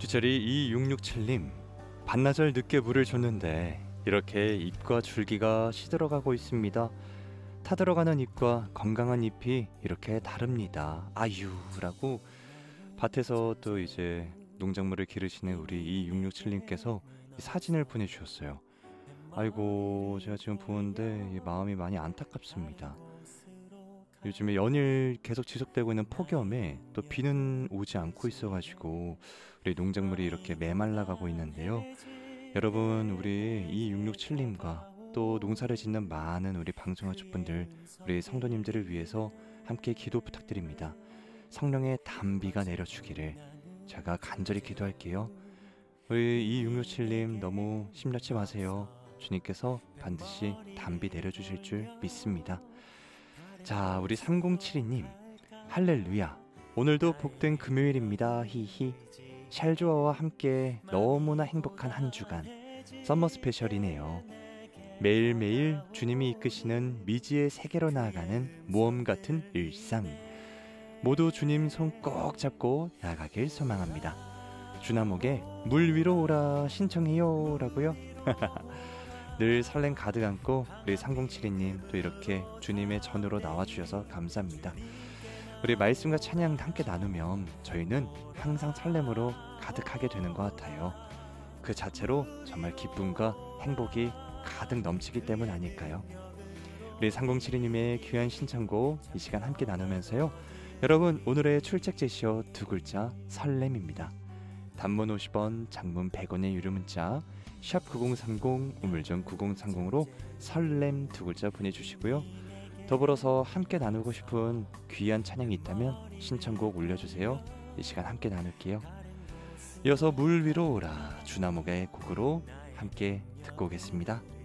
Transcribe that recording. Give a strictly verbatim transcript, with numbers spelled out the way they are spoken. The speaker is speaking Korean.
귀철이 이육육칠님, 반나절 늦게 물을 줬는데 이렇게 잎과 줄기가 시들어가고 있습니다. 타들어가는 잎과 건강한 잎이 이렇게 다릅니다. 아유라고 밭에서 또 이제 농작물을 기르시는 우리 이육육칠님께서 사진을 보내주셨어요. 아이고, 제가 지금 보는데 마음이 많이 안타깝습니다. 요즘에 연일 계속 지속되고 있는 폭염에 또 비는 오지 않고 있어가지고 우리 농작물이 이렇게 메말라가고 있는데요. 여러분, 우리 이육육칠님과 또 농사를 짓는 많은 우리 방송가족분들, 우리 성도님들을 위해서 함께 기도 부탁드립니다. 성령의 단비가 내려주기를 제가 간절히 기도할게요. 우리 이육육칠님 너무 심려치 마세요. 주님께서 반드시 단비 내려주실 줄 믿습니다. 자, 우리 삼공칠이님, 할렐루야. 오늘도 복된 금요일입니다. 히히. 샬조아와 함께 너무나 행복한 한 주간, 썸머 스페셜이네요. 매일매일 주님이 이끄시는 미지의 세계로 나아가는 모험 같은 일상, 모두 주님 손 꼭 잡고 나가길 소망합니다. 주나목의 물 위로 오라 신청해요 라고요. 늘 설렘 가득 안고 우리 삼공칠이님 또 이렇게 주님의 전으로 나와주셔서 감사합니다. 우리 말씀과 찬양 함께 나누면 저희는 항상 설렘으로 가득하게 되는 것 같아요. 그 자체로 정말 기쁨과 행복이 가득 넘치기 때문 아닐까요? 우리 삼공칠이님의 귀한 신청곡 이 시간 함께 나누면서요, 여러분, 오늘의 출첵 제시어 두 글자 설렘입니다. 단문 오십 원, 장문 백 원의 유료 문자 샵 구공삼공, 우물정 구공삼공으로 설렘 두 글자 보내주시고요. 더불어서 함께 나누고 싶은 귀한 찬양이 있다면 신청곡 올려주세요. 이 시간 함께 나눌게요. 이어서 물 위로 오라 주나목의 곡으로 함께 듣고 오겠습니다.